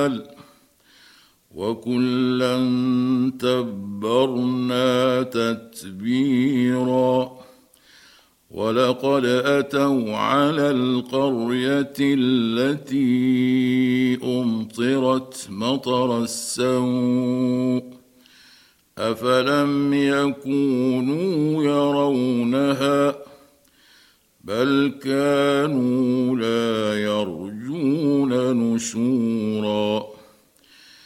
الجبال وكلا تبرنا تتبيرا ولقد أتوا على القرية التي أمطرت مطر السوء أفلم يكونوا يرونها بل كانوا لا يرجون نشورا